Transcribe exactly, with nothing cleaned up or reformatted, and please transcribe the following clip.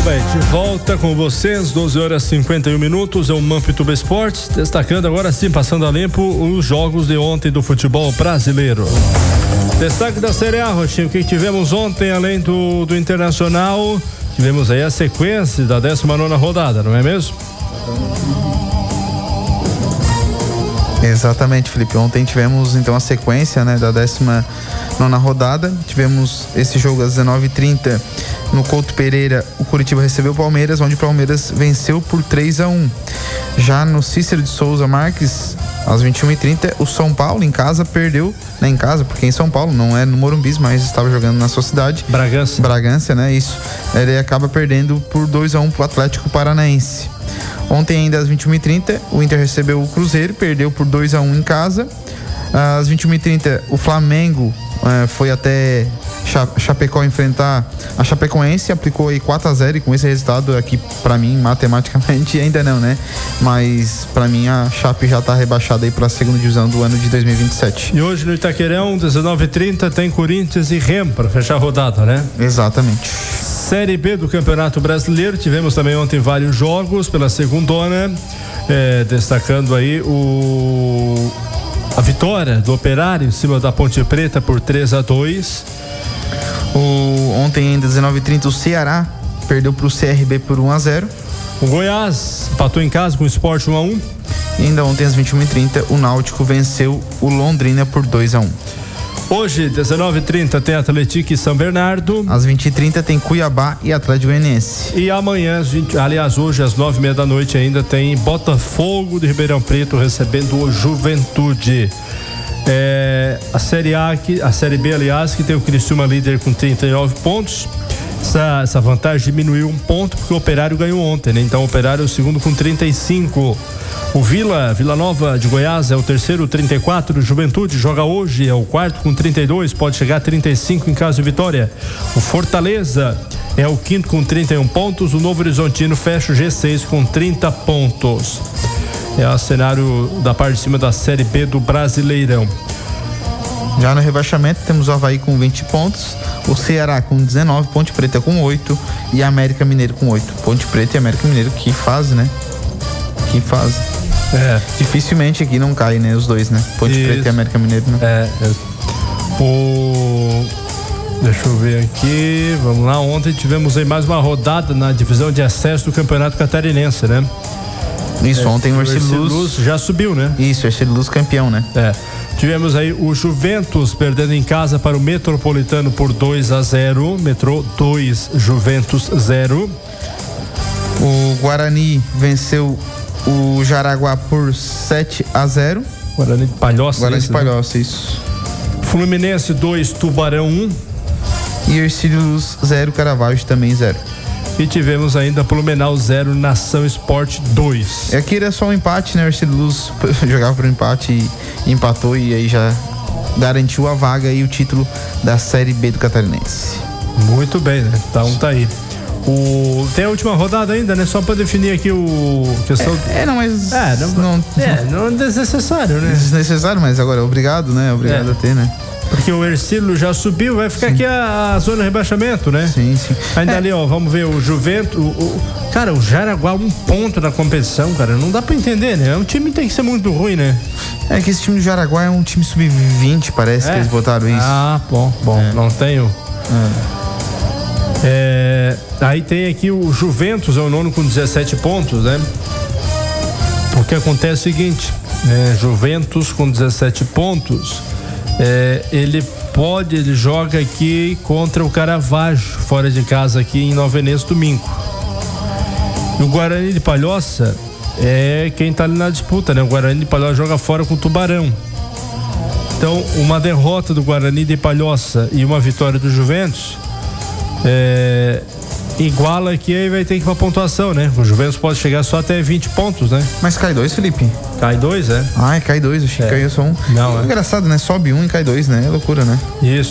bem, de volta com vocês, doze horas e cinquenta e um minutos, é o Mampituba Esportes, destacando agora sim, passando a limpo, os jogos de ontem do futebol brasileiro. Destaque da Série A, Rochinho, o que tivemos ontem, além do, do Internacional, tivemos aí a sequência da décima nona rodada, não é mesmo? Exatamente, Felipe. Ontem tivemos então a sequência, né, da décima nona rodada. Tivemos esse jogo às dezenove e trinta no Couto Pereira. O Curitiba recebeu o Palmeiras, onde o Palmeiras venceu por três a um. Já no Cícero de Souza Marques, às vinte e uma e trinta, o São Paulo em casa perdeu, né, em casa, porque em São Paulo, não é no Morumbi, mas estava jogando na sua cidade. Bragança. Bragança, né, isso. Ele acaba perdendo por dois a um pro Atlético Paranaense. Ontem ainda às vinte e uma e trinta, o Inter recebeu o Cruzeiro, perdeu por dois a um em casa. Às vinte e uma e trinta, o Flamengo uh, foi até Chapecó enfrentar a Chapecoense, aplicou aí quatro a zero, e com esse resultado aqui, pra mim, matematicamente, ainda não, né? Mas pra mim a Chape já tá rebaixada aí pra segunda divisão do ano de dois mil e vinte e sete. E hoje no Itaquerão, dezenove e trinta, tem Corinthians e Remo pra fechar a rodada, né? Exatamente. Série B do Campeonato Brasileiro, tivemos também ontem vários jogos pela segundona, é, destacando aí o a vitória do Operário em cima da Ponte Preta por três a dois. O, ontem ainda dezenove e trinta, o Ceará perdeu pro C R B por um a zero. O Goiás empatou em casa com o Sport um a um. E ainda ontem às vinte e uma e trinta, o Náutico venceu o Londrina por dois a um. Hoje, dezenove e trinta, tem Atlético e São Bernardo. Às vinte e trinta tem Cuiabá e Atlético Goianiense. E amanhã, aliás, hoje às nove e meia da noite ainda tem Botafogo de Ribeirão Preto recebendo o Juventude. É, a Série A, que, a Série B, aliás, que tem o Criciúma líder com trinta e nove pontos. Essa, essa vantagem diminuiu um ponto porque o Operário ganhou ontem, né? Então o Operário é o segundo com trinta e cinco. O Vila, Vila Nova de Goiás é o terceiro, trinta e quatro. Juventude joga hoje, é o quarto com trinta e dois, pode chegar a trinta e cinco em caso de vitória. O Fortaleza é o quinto com trinta e um pontos. O Novo Horizontino fecha o G seis com trinta pontos. É o cenário da parte de cima da Série B do Brasileirão. Já no rebaixamento temos o Avaí com vinte pontos, o Ceará com dezenove, Ponte Preta com oito e América Mineiro com oito. Ponte Preta e América Mineiro, que fase, né? Que fase. É. Dificilmente aqui não cai, né? Os dois, né? Ponte Isso. Preta e América Mineiro, né? É, é. O... Deixa eu ver aqui, vamos lá, ontem tivemos aí mais uma rodada na divisão de acesso do Campeonato Catarinense, né? Isso, é, ontem o Ercílio Luz já subiu, né? Isso, o Ercílio Luz campeão, né? É. Tivemos aí o Juventus perdendo em casa para o Metropolitano por dois a zero. Metrô dois, Juventus zero. O Guarani venceu o Jaraguá por sete a zero. Guarani de Palhoça. Guarani esse, de Palhoça, né? Isso. Fluminense dois, Tubarão um. E Ercílio Luz zero, Caravaggio também zero. E tivemos ainda Blumenau zero, Nação Esporte dois. Aqui era só um empate, né? O Ercílio Luz jogava por empate e empatou, e aí já garantiu a vaga e o título da Série B do Catarinense. Muito bem, né? Então tá aí. O... Tem a última rodada ainda, né? Só pra definir aqui o... Questão... É, é não, mas... É, não, não, é, não é desnecessário, né? Desnecessário, mas agora obrigado, né? Obrigado é. a ter, né? Porque o Ercílio já subiu, vai ficar sim. aqui a, a zona de rebaixamento, né? Sim, sim. Ainda é. ali, ó, vamos ver o Juventus. O, o, cara, o Jaraguá, um ponto na competição, cara, não dá pra entender, né? O time tem que ser muito ruim, né? É que esse time do Jaraguá é um time sub vinte, parece é? que eles botaram isso. Ah, bom, bom, é. não tenho. É. É, aí tem aqui o Juventus, é o nono com dezessete pontos, né? O que acontece é o seguinte, né? Juventus com dezessete pontos. É, ele pode, ele joga aqui contra o Caravaggio, fora de casa aqui em Nova Veneza domingo. E o Guarani de Palhoça é quem tá ali na disputa, né? O Guarani de Palhoça joga fora com o Tubarão. Então, uma derrota do Guarani de Palhoça e uma vitória do Juventus é, iguala aqui, aí vai ter que ir pra pontuação, né? O Juventus pode chegar só até vinte pontos, né? Mas cai dois, Felipe? Cai dois, é? Ah, cai dois, achei que é. caiu só um. Não, é. Engraçado, né? Sobe um e cai dois, né? É loucura, né? Isso.